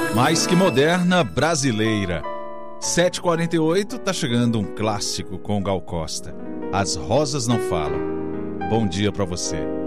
Mais que moderna, brasileira. 7h48, tá chegando um clássico com Gal Costa. As Rosas Não Falam. Bom dia pra você.